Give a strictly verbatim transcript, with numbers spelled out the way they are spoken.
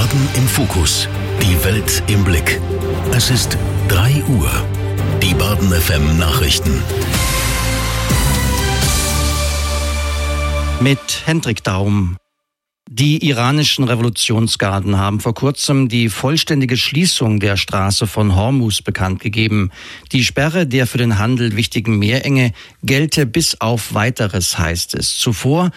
Baden im Fokus. Die Welt im Blick. Es ist drei Uhr. Die Baden F M Nachrichten. Mit Hendrik Daum. Die iranischen Revolutionsgarden haben vor kurzem die vollständige Schließung der Straße von Hormuz bekannt gegeben. Die Sperre der für den Handel wichtigen Meerenge gelte bis auf Weiteres, heißt es. Zuvor